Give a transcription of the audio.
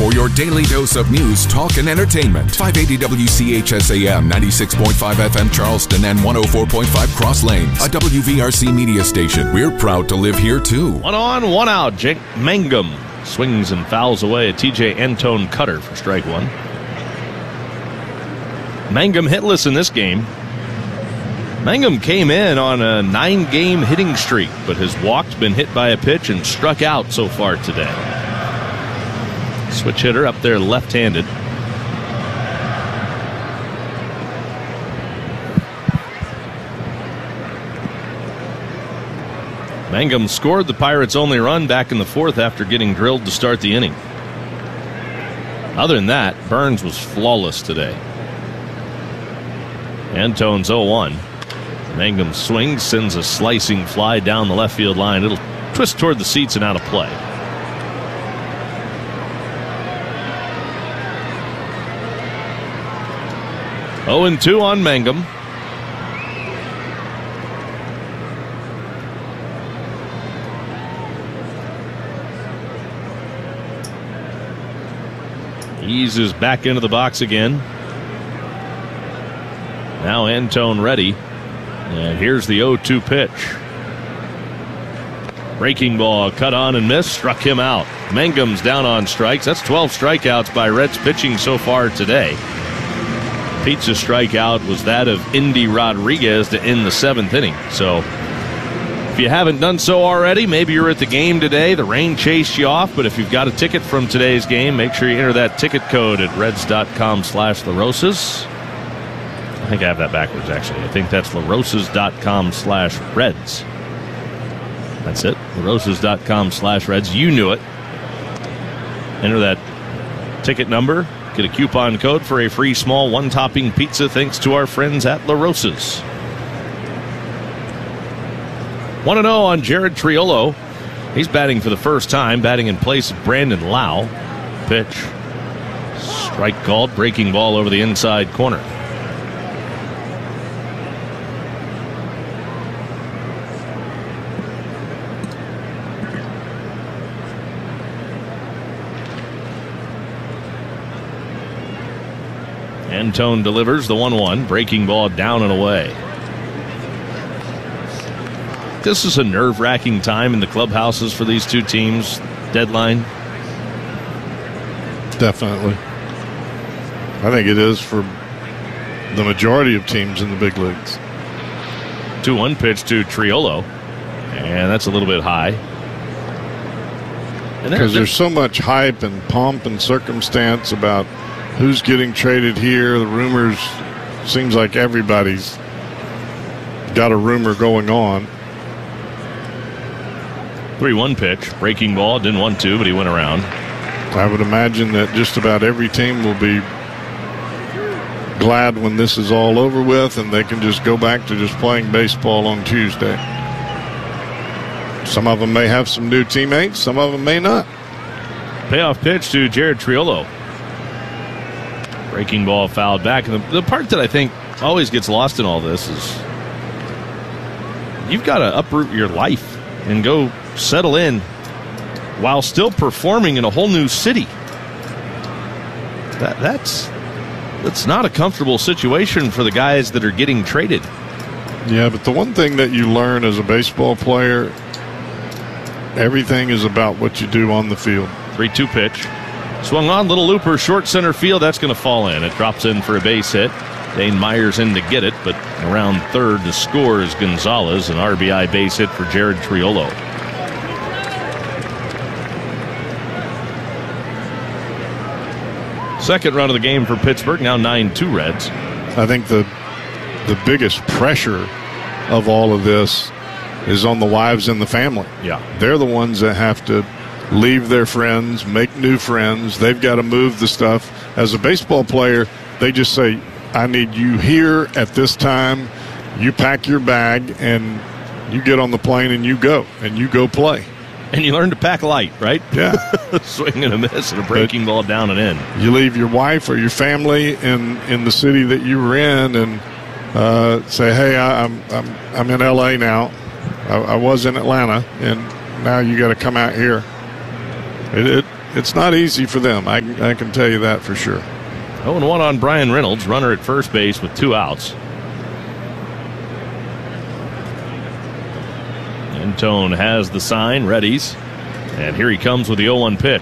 for your daily dose of news, talk, and entertainment. 580 WCHS-AM, 96.5 FM Charleston, and 104.5 Cross Lanes. A WVRC media station. We're proud to live here, too. 1 on, 1 out. Jake Mangum swings and fouls away a TJ Antone cutter for strike one. Mangum hitless in this game. Mangum came in on a 9-game hitting streak, but has walked, been hit by a pitch, and struck out so far today. Switch hitter up there left-handed. Mangum scored the Pirates' only run back in the fourth after getting drilled to start the inning. Other than that, Burns was flawless today. Antone's 0-1. Mangum swings, sends a slicing fly down the left field line. It'll twist toward the seats and out of play. Oh, and 2 on Mangum. Eases back into the box again. Now Antone ready. And here's the 0-2 pitch. Breaking ball, cut on and missed, struck him out. Mangum's down on strikes. That's 12 strikeouts by Reds pitching so far today. Pizza strikeout was that of Indy Rodriguez to end the 7th inning. So if you haven't done so already, maybe you're at the game today. The rain chased you off, but if you've got a ticket from today's game, make sure you enter that ticket code at reds.com/LaRosas. I think I have that backwards, actually. I think that's larosas.com/Reds. That's it. larosas.com/Reds. You knew it. Enter that ticket number. Get a coupon code for a free small one-topping pizza thanks to our friends at La Rosas. 1-0 on Jared Triolo. He's batting for the first time, batting in place of Brandon Lau. Pitch. Strike called. Breaking ball over the inside corner. Antone delivers the 1-1. Breaking ball down and away. This is a nerve-wracking time in the clubhouses for these two teams. Deadline. Definitely. I think it is for the majority of teams in the big leagues. 2-1 pitch to Triolo. And that's a little bit high. Because there's so much hype and pomp and circumstance about who's getting traded here. The rumors, seems like everybody's got a rumor going on. 3-1 pitch. Breaking ball. Didn't want to, but he went around. I would imagine that just about every team will be glad when this is all over with and they can just go back to just playing baseball on Tuesday. Some of them may have some new teammates. Some of them may not. Payoff pitch to Jared Triolo. Breaking ball fouled back. And the part that I think always gets lost in all this is you've got to uproot your life and go settle in while still performing in a whole new city. That's not a comfortable situation for the guys that are getting traded. Yeah, but the one thing that you learn as a baseball player, everything is about what you do on the field. 3-2 pitch. Swung on, little looper, short center field. That's going to fall in. It drops in for a base hit. Dane Myers in to get it, but around third to score is Gonzalez. An RBI base hit for Jared Triolo. Second run of the game for Pittsburgh, now 9-2 Reds. I think the biggest pressure of all of this is on the wives and the family. Yeah. They're the ones that have to leave their friends, make new friends. They've got to move the stuff. As a baseball player, they just say, I need you here at this time. You pack your bag and you get on the plane and you go play. And you learn to pack light, right? Yeah. Swing and a miss and a breaking ball down and in. You leave your wife or your family in the city that you were in and say, hey, I'm in L.A. now. I was in Atlanta, and now you got to come out here. it's not easy for them. I can tell you that for sure. 0-1 on Brian Reynolds, runner at first base with 2 outs. Antone has the sign, readies, and here he comes with the 0-1 pitch.